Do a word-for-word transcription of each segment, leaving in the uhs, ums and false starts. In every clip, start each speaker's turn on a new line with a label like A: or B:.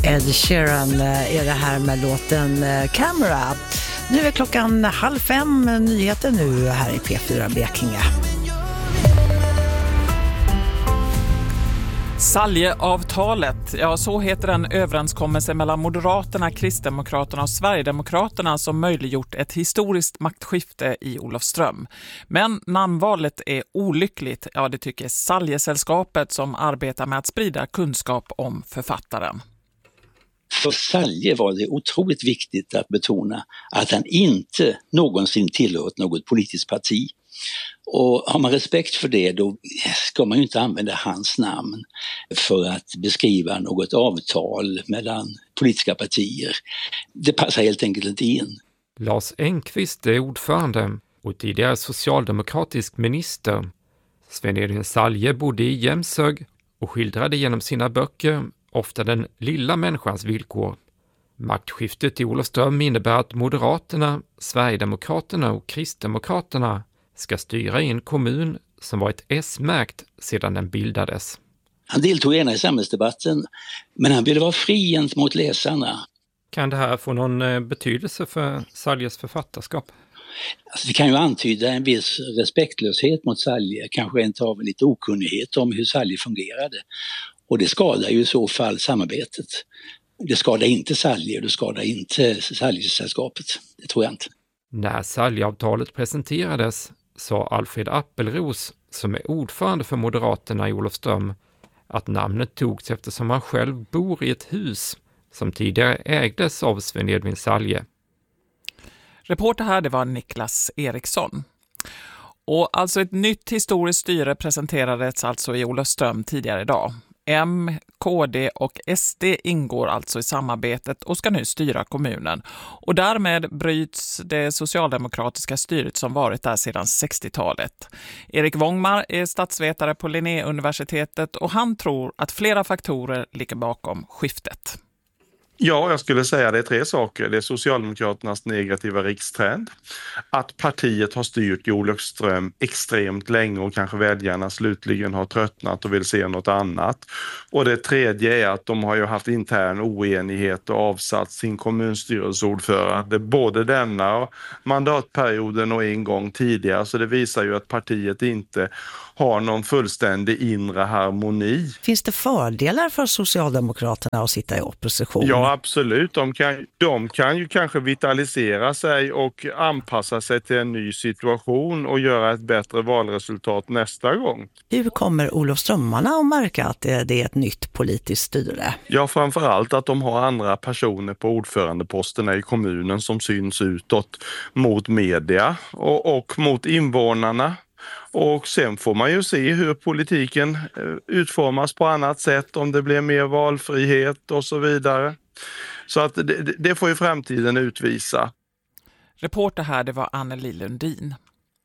A: Ed Sheeran är det här med låten Camera. Nu är klockan halv fem, nyheter nu här i P fyra Blekinge.
B: Saljeavtalet, ja så heter den överenskommelse mellan Moderaterna, Kristdemokraterna och Sverigedemokraterna som möjliggjort ett historiskt maktskifte i Olofström. Men namnvalet är olyckligt, ja det tycker Saljesällskapet som arbetar med att sprida kunskap om författaren.
C: För Salje var det otroligt viktigt att betona att han inte någonsin tillhört något politiskt parti. Och har man respekt för det, då ska man ju inte använda hans namn för att beskriva något avtal mellan politiska partier. Det passar helt enkelt inte in.
D: Lars Engqvist är ordförande och tidigare socialdemokratisk minister. Sven-Edvin Salje bodde i Jämshög och skildrade genom sina böcker ofta den lilla människans villkor. Maktskiftet i Olofström innebär att Moderaterna, Sverigedemokraterna och Kristdemokraterna ska styra i en kommun som varit S-märkt sedan den bildades.
C: Han deltog gärna i samhällsdebatten, men han ville vara fri gentemot läsarna.
D: Kan det här få någon betydelse för Saljes författarskap?
C: Alltså det kan ju antyda en viss respektlöshet mot Salje, kanske inte av lite okunnighet om hur Salje fungerade. Och det skadar ju i så fall samarbetet. Det skadar inte Salje och det skadar inte Saljesällskapet. Det tror jag inte.
D: När Saljeavtalet presenterades sa Alfred Appelros, som är ordförande för Moderaterna i Olofström, att namnet togs eftersom han själv bor i ett hus som tidigare ägdes av Sven-Edvin Salje.
B: Reporter här, det var Niklas Eriksson. Och alltså ett nytt historiskt styre presenterades alltså i Olofström tidigare idag. M, K D och S D ingår alltså i samarbetet och ska nu styra kommunen. Och därmed bryts det socialdemokratiska styret som varit där sedan sextiotalet. Erik Wångmar är statsvetare på Linnéuniversitetet och han tror att flera faktorer ligger bakom skiftet.
E: Ja, jag skulle säga det är tre saker. Det är Socialdemokraternas negativa rikstrend. Att partiet har styrt i Olofström extremt länge och kanske väljarna slutligen har tröttnat och vill se något annat. Och det tredje är att de har ju haft intern oenighet och avsatt sin kommunstyrelseordförande både denna mandatperioden och en gång tidigare. Så det visar ju att partiet inte har någon fullständig inre harmoni.
A: Finns det fördelar för Socialdemokraterna att sitta i opposition?
E: Ja, absolut. De kan, de kan ju kanske vitalisera sig och anpassa sig till en ny situation och göra ett bättre valresultat nästa gång.
A: Hur kommer Olofströmmarna att märka att det är ett nytt politiskt styre?
E: Ja, framförallt att de har andra personer på ordförandeposterna i kommunen som syns utåt mot media och, och mot invånarna. Och sen får man ju se hur politiken utformas på annat sätt, om det blir mer valfrihet och så vidare. Så att det, det får ju framtiden utvisa.
B: Reporter här, det var Anneli Lundin.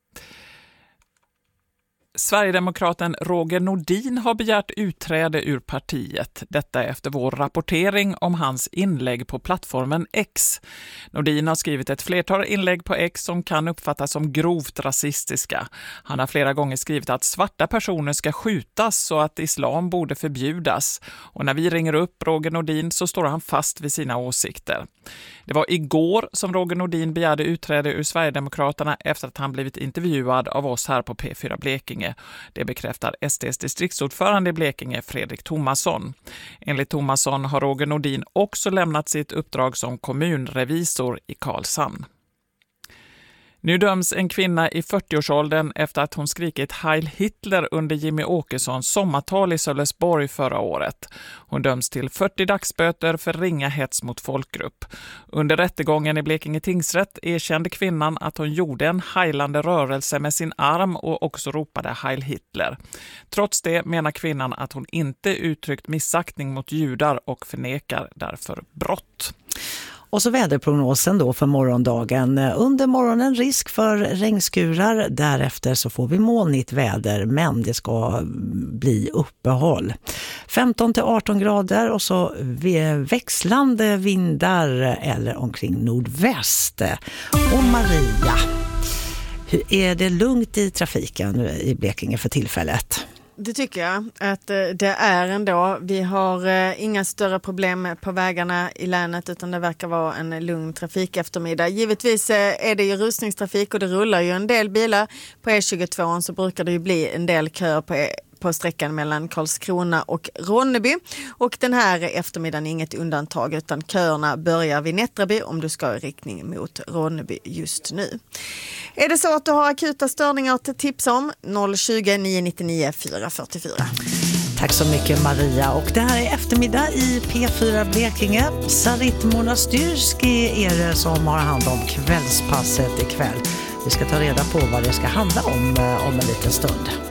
B: Sverigedemokraten Roger Nordin har begärt utträde ur partiet. Detta efter vår rapportering om hans inlägg på plattformen X. Nordin har skrivit ett flertal inlägg på X som kan uppfattas som grovt rasistiska. Han har flera gånger skrivit att svarta personer ska skjutas och att islam borde förbjudas. Och när vi ringer upp Roger Nordin så står han fast vid sina åsikter. Det var igår som Roger Nordin begärde utträde ur Sverigedemokraterna efter att han blivit intervjuad av oss här på P fyra Blekinge. Det bekräftar S D:s distriktsordförande i Blekinge, Fredrik Thomasson. Enligt Thomasson har Roger Nordin också lämnat sitt uppdrag som kommunrevisor i Karlshamn. Nu döms en kvinna i fyrtioårsåldern efter att hon skrikit Heil Hitler under Jimmy Åkessons sommartal i Sölvesborg förra året. Hon döms till fyrtio dagsböter för ringa hets mot folkgrupp. Under rättegången i Blekinge tingsrätt erkände kvinnan att hon gjorde en heilande rörelse med sin arm och också ropade Heil Hitler. Trots det menar kvinnan att hon inte uttryckt missaktning mot judar och förnekar därför brott.
A: Och så väderprognosen då för morgondagen. Under morgonen risk för regnskurar. Därefter så får vi molnigt väder, men det ska bli uppehåll. femton till arton grader och så växlande vindar eller omkring nordväst. Och Maria, hur är det lugnt i trafiken i Blekinge för tillfället?
F: det tycker jag att det är ändå. Vi har inga större problem på vägarna i länet utan det verkar vara en lugn trafik eftermiddag. Givetvis är det ju rusningstrafik och det rullar ju en del bilar. På E tjugotvå så brukar det ju bli en del köer på på sträckan mellan Karlskrona och Ronneby. Och den här eftermiddagen är inget undantag utan köerna börjar vid Nättraby om du ska i riktning mot Ronneby just nu. Är det så att du har akuta störningar att tipsa om? noll tjugo, nio nio nio, fyra fyra fyra.
A: Tack så mycket Maria. Och det här är eftermiddag i P fyra Blekinge. Sarit Monastyrski är det som har hand om kvällspasset ikväll. Vi ska ta reda på vad det ska handla om om en liten stund.